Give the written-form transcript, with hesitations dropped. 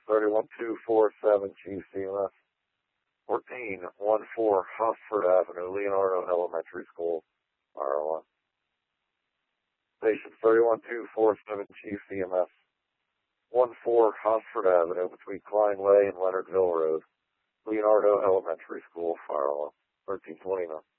31247 Chief CMS. 1414 Hosford Avenue, Leonardo Elementary School, fire alarm. Station 31247 Chief CMS. 14 Hosford Avenue between Klein Way and Leonardville Road, Leonardo Elementary School, fire alarm. 1329.